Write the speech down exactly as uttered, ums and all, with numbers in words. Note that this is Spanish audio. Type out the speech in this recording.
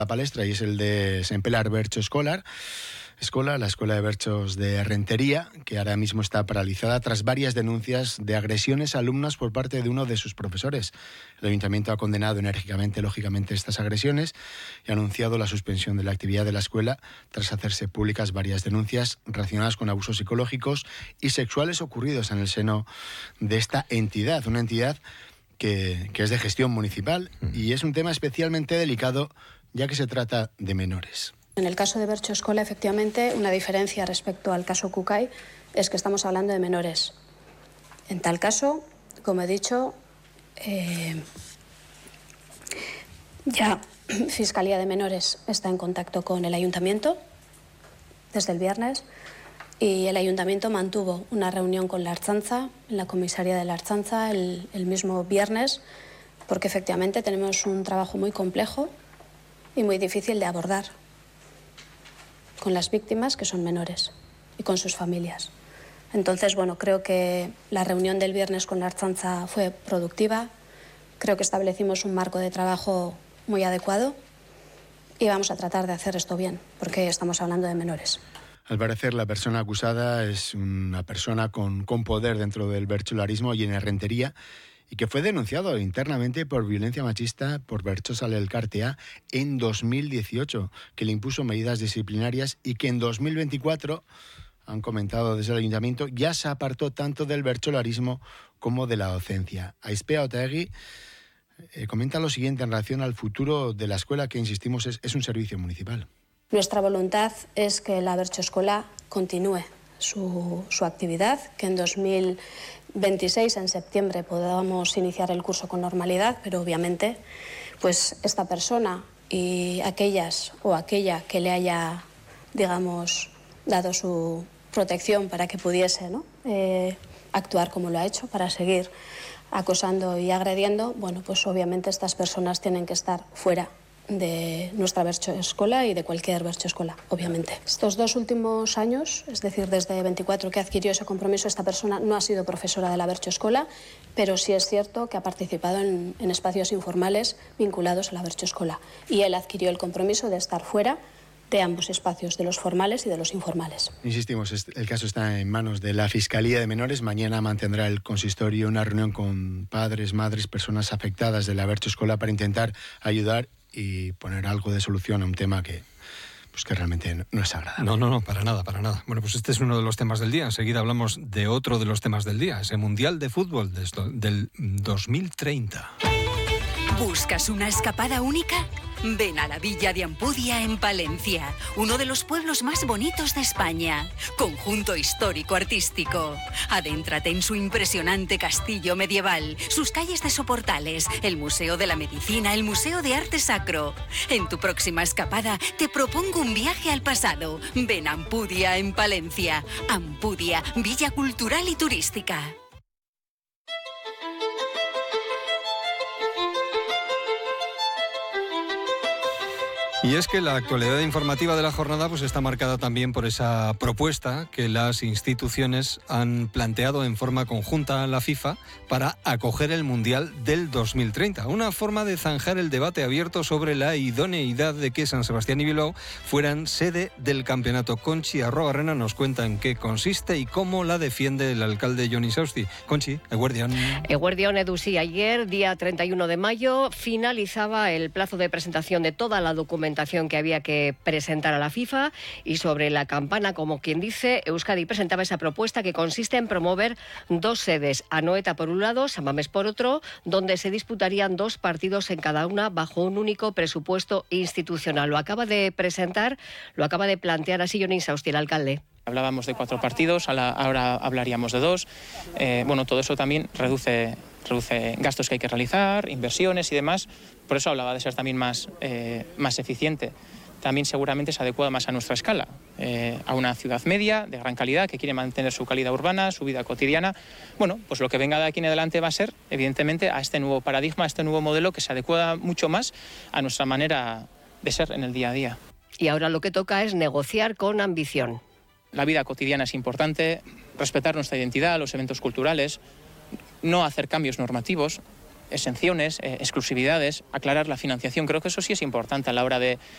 la palestra y es el de Sempelar Bercho Escolar. Escola, la Escuela de Berchos de Rentería, que ahora mismo está paralizada tras varias denuncias de agresiones a alumnas por parte de uno de sus profesores. El Ayuntamiento ha condenado enérgicamente, lógicamente, estas agresiones y ha anunciado la suspensión de la actividad de la escuela tras hacerse públicas varias denuncias relacionadas con abusos psicológicos y sexuales ocurridos en el seno de esta entidad, una entidad que, que es de gestión municipal y es un tema especialmente delicado ya que se trata de menores. En el caso de Bercho Escola, efectivamente, una diferencia respecto al caso Cucay es que estamos hablando de menores. En tal caso, como he dicho, eh, ya Fiscalía de Menores está en contacto con el Ayuntamiento desde el viernes y el Ayuntamiento mantuvo una reunión con la Ertzaintza, en la comisaría de la Ertzaintza, el, el mismo viernes, porque efectivamente tenemos un trabajo muy complejo y muy difícil de abordar con las víctimas, que son menores, y con sus familias. Entonces, bueno, creo que la reunión del viernes con la Ertzaintza fue productiva, creo que establecimos un marco de trabajo muy adecuado y vamos a tratar de hacer esto bien, porque estamos hablando de menores. Al parecer, la persona acusada es una persona con, con poder dentro del bercholarismo y en Rentería, y que fue denunciado internamente por violencia machista por Berchosal Elkartea en dos mil dieciocho, que le impuso medidas disciplinarias y que en dos mil veinticuatro, han comentado desde el Ayuntamiento, ya se apartó tanto del bercholarismo como de la docencia. Aispea Otegui eh, comenta lo siguiente en relación al futuro de la escuela, que insistimos es, es un servicio municipal. Nuestra voluntad es que la Bercho Escola continúe su, su actividad, que en dos mil veintiséis, en septiembre, podamos iniciar el curso con normalidad, pero obviamente pues esta persona y aquellas o aquella que le haya, digamos, dado su protección para que pudiese, ¿no?, eh, actuar como lo ha hecho, para seguir acosando y agrediendo, bueno, pues obviamente estas personas tienen que estar fuera de nuestra Bercho Escola y de cualquier Bercho Escola, obviamente. Estos dos últimos años, es decir, desde veinticuatro que adquirió ese compromiso, esta persona no ha sido profesora de la Bercho Escola, pero sí es cierto que ha participado en, en espacios informales vinculados a la Bercho Escola. Y él adquirió el compromiso de estar fuera de ambos espacios, de los formales y de los informales. Insistimos, el caso está en manos de la Fiscalía de Menores. Mañana mantendrá el consistorio una reunión con padres, madres, personas afectadas de la Bercho Escola para intentar ayudar y poner algo de solución a un tema que, pues que realmente no, no es agradable. No, no, no, para nada, para nada. Bueno, pues este es uno de los temas del día. Enseguida hablamos de otro de los temas del día, ese Mundial de Fútbol de esto, del dos mil treinta. ¿Buscas una escapada única? Ven a la Villa de Ampudia en Palencia, uno de los pueblos más bonitos de España. Conjunto histórico-artístico. Adéntrate en su impresionante castillo medieval, sus calles de soportales, el Museo de la Medicina, el Museo de Arte Sacro. En tu próxima escapada te propongo un viaje al pasado. Ven a Ampudia en Palencia. Ampudia, Villa Cultural y Turística. Y es que la actualidad informativa de la jornada pues está marcada también por esa propuesta que las instituciones han planteado en forma conjunta a la FIFA para acoger el Mundial del dos mil treinta. Una forma de zanjar el debate abierto sobre la idoneidad de que San Sebastián y Bilbao fueran sede del campeonato. Conchi Arrobarrena nos cuenta en qué consiste y cómo la defiende el alcalde Jon Insausti. Conchi, eguerdión. Eguerdión, Edu, sí, ayer, día treinta y uno de mayo, finalizaba el plazo de presentación de toda la documentación que había que presentar a la FIFA y sobre la campana, como quien dice, Euskadi presentaba esa propuesta que consiste en promover dos sedes, Anoeta por un lado, San Mamés por otro, donde se disputarían dos partidos en cada una bajo un único presupuesto institucional. Lo acaba de presentar, lo acaba de plantear así Jon Insausti, el alcalde. Hablábamos de cuatro partidos, ahora hablaríamos de dos. Eh, bueno, todo eso también reduce, reduce gastos que hay que realizar, inversiones y demás. Por eso hablaba de ser también más, eh, más eficiente. También seguramente se adecua más a nuestra escala, eh, a una ciudad media, de gran calidad, que quiere mantener su calidad urbana, su vida cotidiana. Bueno, pues lo que venga de aquí en adelante va a ser, evidentemente, a este nuevo paradigma, a este nuevo modelo que se adecua mucho más a nuestra manera de ser en el día a día. Y ahora lo que toca es negociar con ambición. La vida cotidiana es importante, respetar nuestra identidad, los eventos culturales, no hacer cambios normativos, exenciones, eh, exclusividades, aclarar la financiación. Creo que eso sí es importante a la hora de,